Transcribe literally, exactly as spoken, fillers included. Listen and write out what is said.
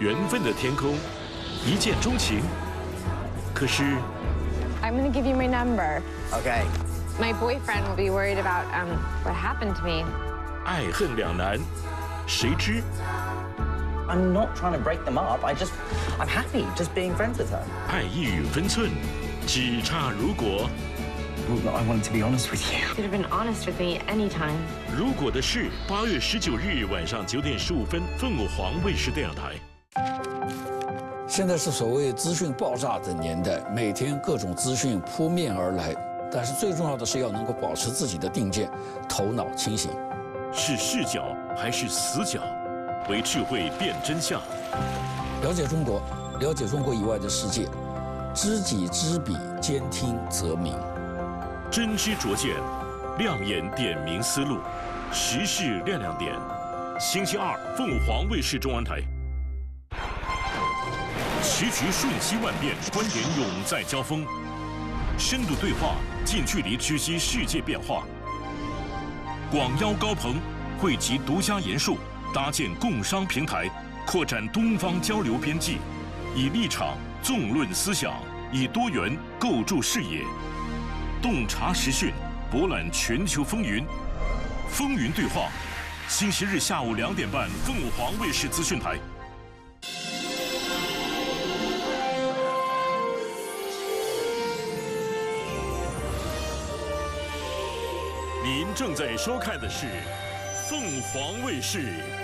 缘分的天空，一见钟情。可是 I'm gonna give you my number. Okay. My boyfriend will be worried about um what happened to me. 爱恨两难，谁知 I'm not trying to break them up. I just, I'm happy just being friends with her. 爱意与分寸，只差如果。 Well, I wanted to be honest with you. You should have been honest with me anytime. 如果的事，八月十九日晚上九点十五分，凤凰卫视电视台。 现在是所谓资讯爆炸的年代，每天各种资讯扑面而来，但是最重要的是要能够保持自己的定见，头脑清醒。 是视角还是死角？为智慧辨真相。 了解中国，了解中国以外的世界，知己知彼，兼听则明。 真知灼见，亮眼点明思路，时事亮亮点。星期二，凤凰卫视中文台。时局瞬息万变，观点永在交锋，深度对话，近距离知悉世界变化。广邀高朋，汇集独家研述，搭建共商平台，扩展东方交流边际，以立场纵论思想，以多元构筑视野。 洞察时讯，博览全球风云，风云对话，星期日下午两点半，凤凰卫视资讯台。您正在收看的是凤凰卫视